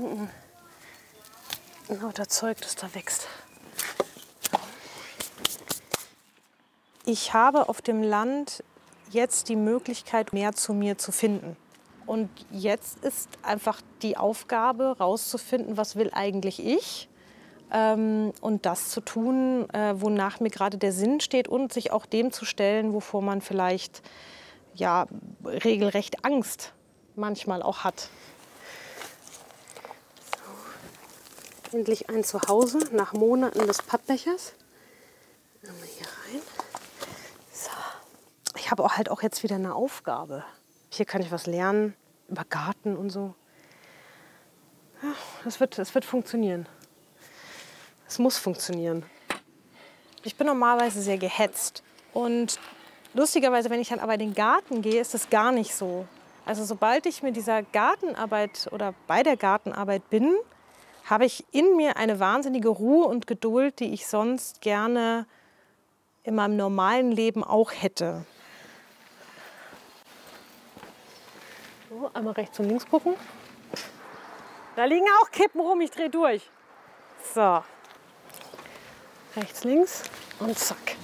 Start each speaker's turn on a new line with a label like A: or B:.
A: lauter Zeug, das da wächst. Ich habe auf dem Land jetzt die Möglichkeit, mehr zu mir zu finden. Und jetzt ist einfach die Aufgabe, rauszufinden, was will eigentlich ich, und das zu tun, wonach mir gerade der Sinn steht und sich auch dem zu stellen, wovor man vielleicht ja, regelrecht Angst manchmal auch hat. So. Endlich ein Zuhause nach Monaten des Pappbechers. Einmal hier rein. So. Ich habe halt auch jetzt wieder eine Aufgabe. Hier kann ich was lernen über Garten und so. Ja, das wird funktionieren. Es muss funktionieren. Ich bin normalerweise sehr gehetzt. Und lustigerweise, wenn ich dann aber in den Garten gehe, ist das gar nicht so. Also sobald ich mit dieser Gartenarbeit oder bei der Gartenarbeit bin, habe ich in mir eine wahnsinnige Ruhe und Geduld, die ich sonst gerne in meinem normalen Leben auch hätte. So, einmal rechts und links gucken. Da liegen auch Kippen rum, ich drehe durch. So. Rechts, links und zack.